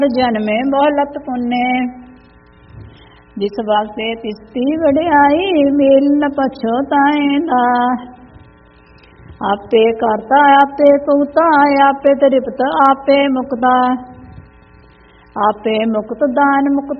ਜਨਮੇ ਬਹੁਲਤ ਪੁੰਨੇ, ਜਿਸ ਵਾਸਤੇ ਤਿਸਤੀ ਵਡਿਆਈ, ਮੇਲ ਨ ਪਛੋਤਾਏਂਦਾ। ਆਪੇ ਕਰਤਾ ਆਪੇ ਭੁਗਤਾ, ਆਪੇ ਤ੍ਰਿਪਤ ਆਪੇ ਮੁਕਤਾ। ਆਪੇ ਮੁਕਤ ਦਾਨ ਮੁਕਤ